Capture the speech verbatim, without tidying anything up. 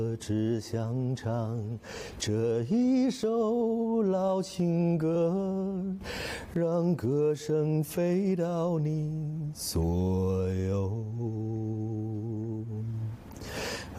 我只想唱这一首老情歌，让歌声飞到你所